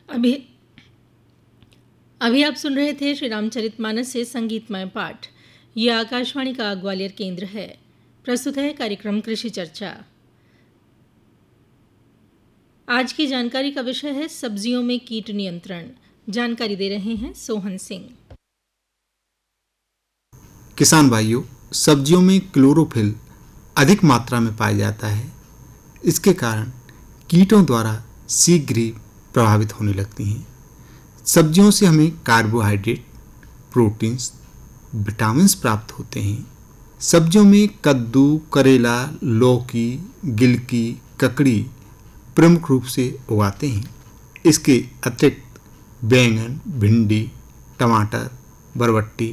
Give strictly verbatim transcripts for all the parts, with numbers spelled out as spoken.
अभी अभी आप सुन रहे थे श्री रामचरितमानस से संगीतमय पाठ। ये आकाशवाणी का ग्वालियर केंद्र है। प्रस्तुत है कार्यक्रम कृषि चर्चा। आज की जानकारी का विषय है सब्जियों में कीट नियंत्रण। जानकारी दे रहे हैं सोहन सिंह। किसान भाइयों, सब्जियों में क्लोरोफिल अधिक मात्रा में पाया जाता है। इसके कारण कीटों द्वारा शीघ्र ही प्रभावित होने लगती हैं। सब्जियों से हमें कार्बोहाइड्रेट, प्रोटीन्स, विटामिन्स प्राप्त होते हैं। सब्जियों में कद्दू, करेला, लौकी, गिलकी, ककड़ी प्रमुख रूप से उगाते हैं। इसके अतिरिक्त बैंगन, भिंडी, टमाटर, बरबट्टी,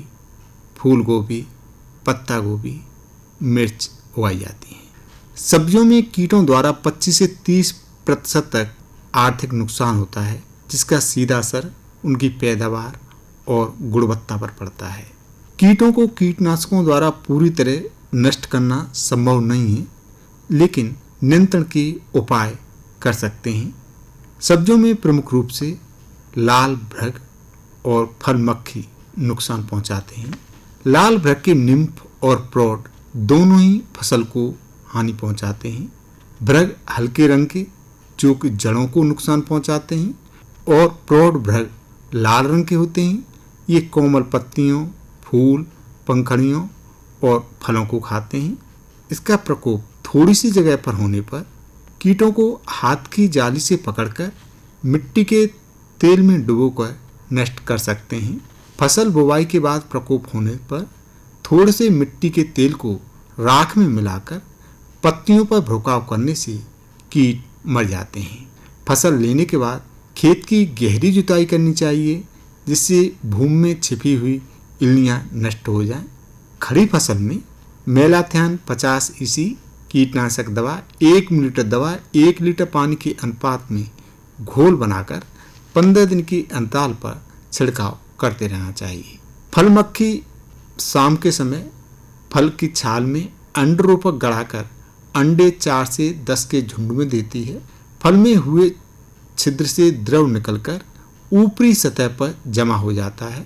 फूल गोभी, पत्ता गोभी, मिर्च उगाई जाती हैं। सब्जियों में कीटों द्वारा पच्चीस से तीस प्रतिशत तक आर्थिक नुकसान होता है, जिसका सीधा असर उनकी पैदावार और गुणवत्ता पर पड़ता है। कीटों को कीटनाशकों द्वारा पूरी तरह नष्ट करना संभव नहीं है, लेकिन नियंत्रण के उपाय कर सकते हैं। सब्जियों में प्रमुख रूप से लाल भ्रग और फल मक्खी नुकसान पहुंचाते हैं। लाल भ्रग के निम्फ और प्रौढ़ दोनों ही फसल को हानि पहुंचाते हैं। भ्रग हल्के रंग के, जो कि जड़ों को नुकसान पहुंचाते हैं, और प्रौढ़ भ्रग लाल रंग के होते हैं। ये कोमल पत्तियों, फूल, पंखड़ियों और फलों को खाते हैं। इसका प्रकोप थोड़ी सी जगह पर होने पर कीटों को हाथ की जाली से पकड़कर मिट्टी के तेल में डुबोकर नष्ट कर सकते हैं। फसल बुवाई के बाद प्रकोप होने पर थोड़े से मिट्टी के तेल को राख में मिलाकर पत्तियों पर छिड़काव करने से कीट मर जाते हैं। फसल लेने के बाद खेत की गहरी जुताई करनी चाहिए, जिससे भूमि में छिपी हुई इल्लियाँ नष्ट हो जाएं। खड़ी फसल में मेलाथियान पचास ईसी कीटनाशक दवा एक मिलीलीटर दवा एक लीटर पानी के अनुपात में घोल बनाकर पंद्रह दिन के अंतराल पर छिड़काव करते रहना चाहिए। फल मक्खी शाम के समय फल की छाल में अंडरोपक गड़ाकर अंडे चार से दस के झुंड में देती है। फल में हुए छिद्र से द्रव निकलकर ऊपरी सतह पर जमा हो जाता है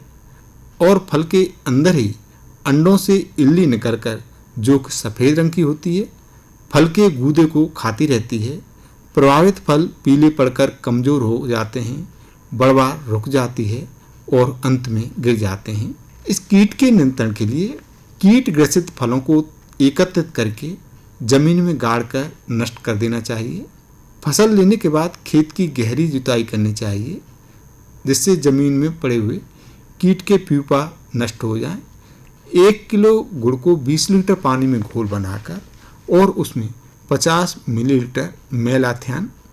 और फल के अंदर ही अंडों से इल्ली निकलकर, जो कि सफ़ेद रंग की होती है, फल के गूदे को खाती रहती है। प्रभावित फल पीले पड़कर कमज़ोर हो जाते हैं, बढ़वार रुक जाती है और अंत में गिर जाते हैं। इस कीट के नियंत्रण के लिए कीट ग्रसित फलों को एकत्रित करके जमीन में गाड़कर नष्ट कर देना चाहिए। फसल लेने के बाद खेत की गहरी जुताई करनी चाहिए, जिससे जमीन में पड़े हुए कीट के प्यूपा नष्ट हो जाएं। एक किलो गुड़ को बीस लीटर पानी में घोल बनाकर और उसमें पचास मिलीलीटर मेलाथियान